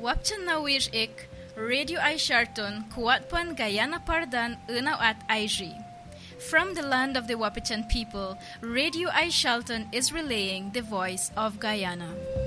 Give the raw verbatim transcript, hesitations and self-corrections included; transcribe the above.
Wapchan nawir ik, Radio Ay Sharton, Kuatpan Guyana Pardan, Unaw at Aiji. From the land of the Wapichan people, Radio Ay Shalton is relaying the voice of Guyana.